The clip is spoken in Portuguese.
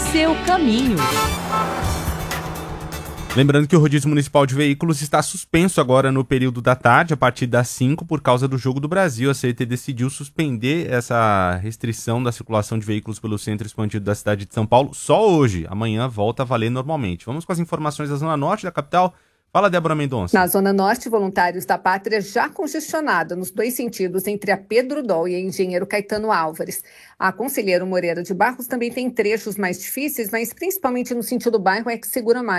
seu caminho. Lembrando que o rodízio municipal de veículos está suspenso agora no período da tarde, a partir das 5, por causa do Jogo do Brasil. A CET decidiu suspender essa restrição da circulação de veículos pelo centro expandido da cidade de São Paulo só hoje. Amanhã volta a valer normalmente. Vamos com as informações da Zona Norte da capital. Fala, Débora Mendonça. Na Zona Norte, voluntários da Pátria já congestionada nos dois sentidos, entre a Pedro Dol e a Engenheiro Caetano Álvares. A Conselheiro Moreira de Barros também tem trechos mais difíceis, mas principalmente no sentido bairro é que segura mais.